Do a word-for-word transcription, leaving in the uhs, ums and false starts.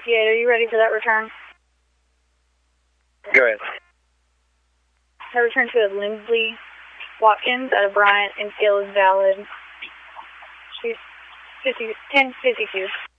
Yeah, are you ready for that return? Go ahead. I return to a Lindsley Watkins out of Bryant, and scale is valid. She's fifty, ten fifty-two.